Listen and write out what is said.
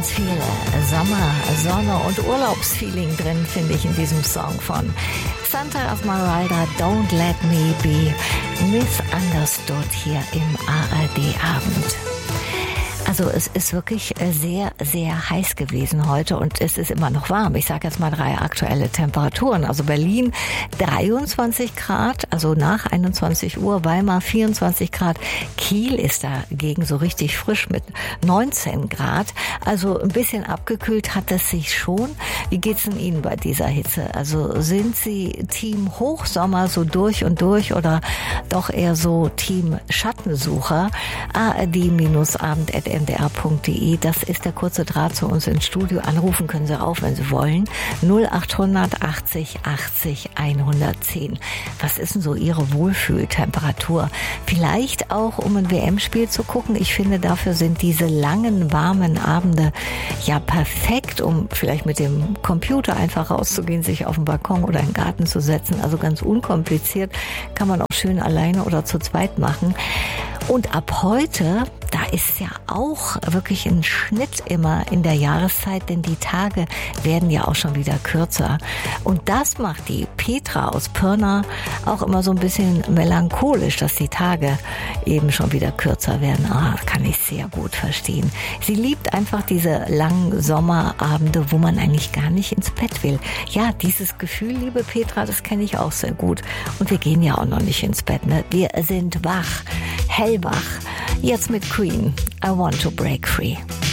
ganz viel Sommer, Sonne und Urlaubsfeeling drin, finde ich, in diesem Song von Santa Esmeralda, Don't Let Me Be Misunderstood hier im ARD-Abend. Also es ist wirklich sehr, sehr heiß gewesen heute und es ist immer noch warm. Ich sage jetzt mal 3 aktuelle Temperaturen. Also Berlin 23 Grad, also nach 21 Uhr, Weimar 24 Grad, Kiel ist dagegen so richtig frisch mit 19 Grad. Also ein bisschen abgekühlt hat es sich schon. Wie geht's denn Ihnen bei dieser Hitze? Also sind Sie Team Hochsommer so durch und durch oder doch eher so Team Schattensucher? ARD-Abend@ndr.de, das ist der kurze Draht zu uns ins Studio. Anrufen können Sie auch, wenn Sie wollen. 0800 80 80 110. Was ist denn so Ihre Wohlfühltemperatur? Vielleicht auch, um ein WM-Spiel zu gucken. Ich finde, dafür sind diese langen, warmen Abende ja perfekt, um vielleicht mit dem Computer einfach rauszugehen, sich auf den Balkon oder in den Garten zu setzen. Also ganz unkompliziert. Kann man auch schön alleine oder zu zweit machen. Und ab heute, da ist ja auch wirklich ein Schnitt immer in der Jahreszeit, denn die Tage werden ja auch schon wieder kürzer. Und das macht die Petra aus Pirna auch immer so ein bisschen melancholisch, dass die Tage eben schon wieder kürzer werden. Das kann ich sehr gut verstehen. Sie liebt einfach diese langen Sommerabende, wo man eigentlich gar nicht ins Bett will. Ja, dieses Gefühl, liebe Petra, das kenne ich auch sehr gut. Und wir gehen ja auch noch nicht ins Bett, ne? Wir sind wach, hellwach. Jetzt mit Queen, I Want to Break Free.